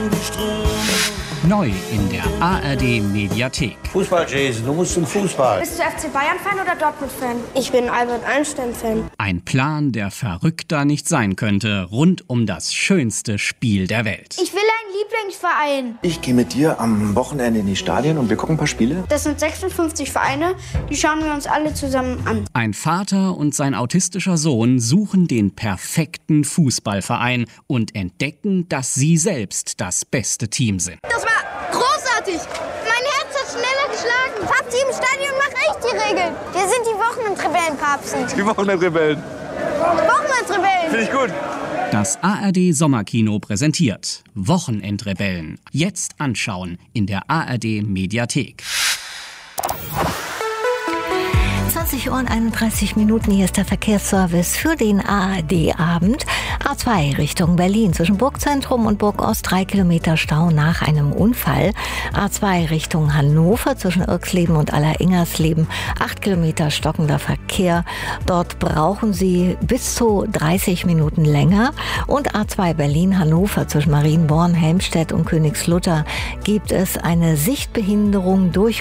Neu in der ARD-Mediathek. Fußball, Jason, du musst zum Fußball. Bist du FC Bayern-Fan oder Dortmund-Fan? Ich bin Albert Einstein-Fan. Ein Plan, der verrückter nicht sein könnte, rund um das schönste Spiel der Welt. Ich will einen Lieblingsverein. Ich gehe mit dir am Wochenende in die Stadien und wir gucken ein paar Spiele. Das sind 56 Vereine, die schauen wir uns alle zusammen an. Ein Vater und sein autistischer Sohn suchen den perfekten Fußballverein und entdecken, dass sie selbst das beste Team sind. Das war großartig. Mein Herz hat schneller geschlagen. Papsi im Stadion macht echt die Regeln. Wir sind die Wochenendrebellen, Papsi. Die Wochenendrebellen. Wochenendrebellen. Finde ich gut. Das ARD-Sommerkino präsentiert Wochenendrebellen. Jetzt anschauen in der ARD-Mediathek. 20 Uhr und 31 Minuten, hier ist der Verkehrsservice für den ARD-Abend. A2 Richtung Berlin zwischen Burgzentrum und Burgost 3 Kilometer Stau nach einem Unfall. A2 Richtung Hannover zwischen Irksleben und Alleringers-Leben 8 Kilometer stockender Verkehr. Dort brauchen Sie bis zu 30 Minuten länger. Und A2 Berlin-Hannover zwischen Marienborn, Helmstedt und Königslutter gibt es eine Sichtbehinderung durch